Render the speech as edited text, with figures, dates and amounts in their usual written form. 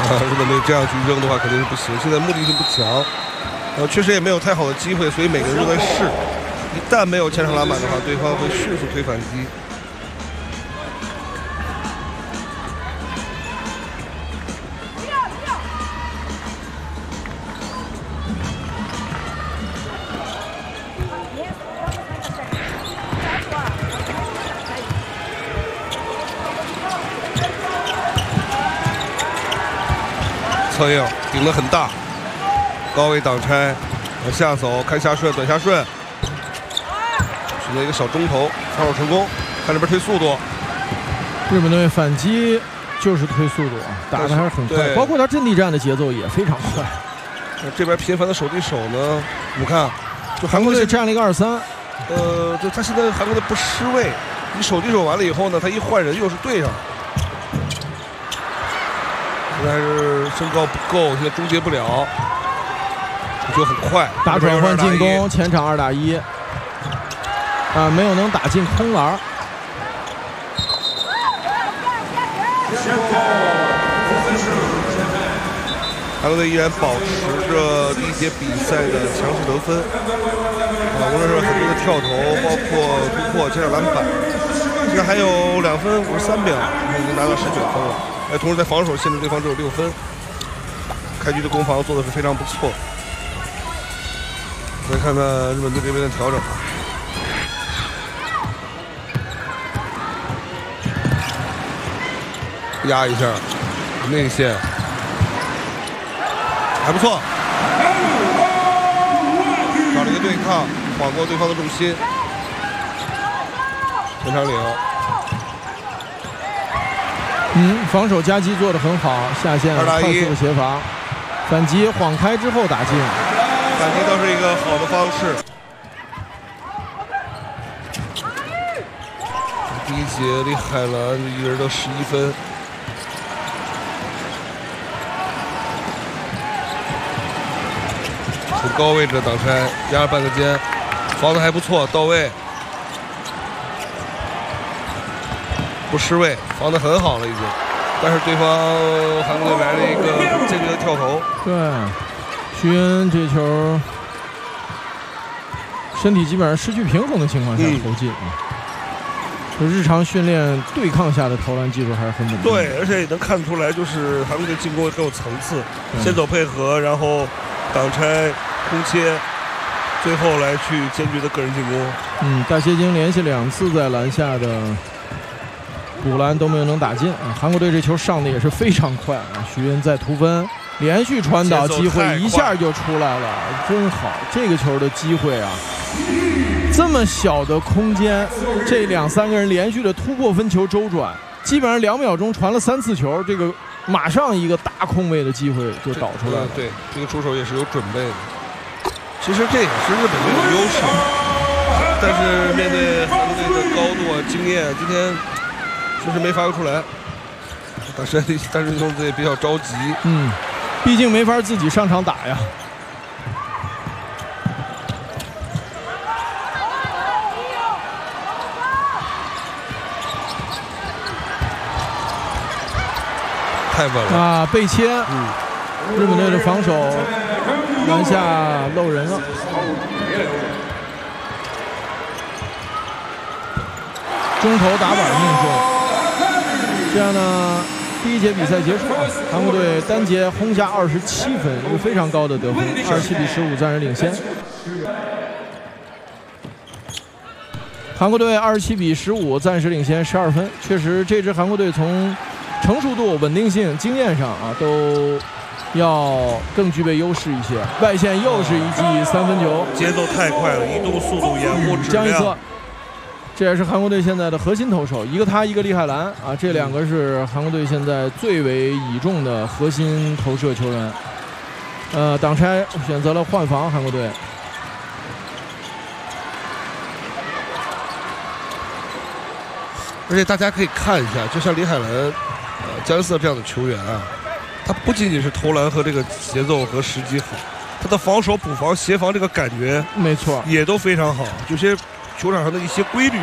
日本队这样去扔的话肯定是不行，现在目的性不强，确实也没有太好的机会，所以每个人都在试。一旦没有前场篮板的话，对方会迅速推反击。侧应顶得很大，高位挡拆，往下走，看下顺，短下顺，选择一个小中投，防守成功。看这边推速度， 日本队反击就是推速度啊，打得还是很快，包括他阵地战的节奏也非常快。 这边频繁的手递手呢，你看，就韩国队占了一个2-3， 就他现在韩国队不失位，你手递手完了以后呢，他一换人又是对上。现在是身高不够，现在终结不了，就很快打转换进攻，前场2打1，没有能打进空篮。 韩国队依然保持着第一节比赛的强势得分，无论是很多的跳投，包括突破、前场篮板，现在还有2分53秒，已经拿到19分了。同时在防守限制对方只有6分，开局的攻防做的是非常不错。再看看日本队这边的调整啊，压一下内线，还不错，找了一个对抗，晃过对方的重心，前场领。 防守夹击做得很好，下线快速协防，反击晃开之后打进， 反击倒是一个好的方式。第一节李海兰一人都11分，从高位置的挡拆，压了半个肩，防的还不错，到位。不失位，防得很好了已经，但是对方韩国队来了一个坚决的跳投。 对，徐恩这球身体基本上失去平衡的情况下投进，就日常训练对抗下的投篮技术还是很稳定。 对，而且也能看出来，就是韩国队进攻很有层次，先走配合，然后挡拆、空切，最后来去坚决的个人进攻。 大谢京连续2次在篮下的补篮都没有能打进啊！韩国队这球上的也是非常快啊！徐云再突分，连续传导机会一下就出来了，真好！这个球的机会啊，这么小的空间，这2-3个人连续的突破分球周转，基本上2秒钟传了3次球，这个马上一个大空位的机会就导出来了。 对，这个出手也是有准备的。其实这也是日本队的优势，但是面对韩国队的高度啊、经验，今天确实没发挥出来，但是兄弟也比较着急。 毕竟没法自己上场打呀。 太稳了啊！被切，日本队的防守篮下漏人了。中投打板命中，这样呢，第一节比赛结束，韩国队单节轰下27分，一个非常高的得分，27-15暂时领先。韩国队27-15暂时领先12分，确实这支韩国队从成熟度、稳定性、经验上啊，都要更具备优势一些。外线又是一记3分球， 节奏太快了，移动速度、掩护质量。江一策， 这也是韩国队现在的核心投手，一个他，一个李海兰啊，这2个是韩国队现在最为倚重的核心投射球员。挡拆选择了换防，韩国队。 而且大家可以看一下，就像李海兰、江一策这样的球员啊，他不仅仅是投篮和这个节奏和时机好，他的防守、补防、协防这个感觉， 没错， 也都非常好。有些球场上的一些规律